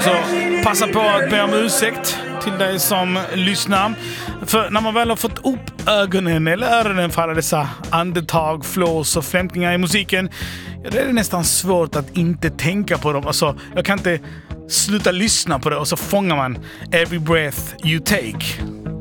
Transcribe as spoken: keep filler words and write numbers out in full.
också passa på att be om ursäkt till dig som lyssnar. För när man väl har fått upp ögonen eller öronen för alla dessa andetag, flås och flämtningar i musiken, ja, det är nästan svårt att inte tänka på dem. Alltså, jag kan inte sluta lyssna på det och så fångar man every breath you take.